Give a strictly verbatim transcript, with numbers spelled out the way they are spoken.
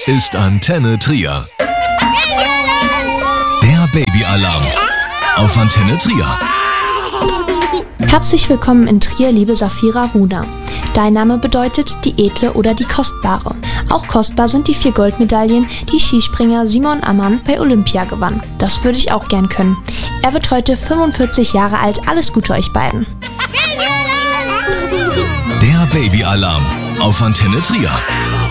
ist Antenne Trier. Der Babyalarm auf Antenne Trier. Herzlich willkommen in Trier, liebe Safira Runa. Dein Name bedeutet die Edle oder die Kostbare. Auch kostbar sind die vier Goldmedaillen, die Skispringer Simon Ammann bei Olympia gewann. Das würde ich auch gern können. Er wird heute fünfundvierzig Jahre alt. Alles Gute euch beiden. Der Babyalarm auf Antenne Trier.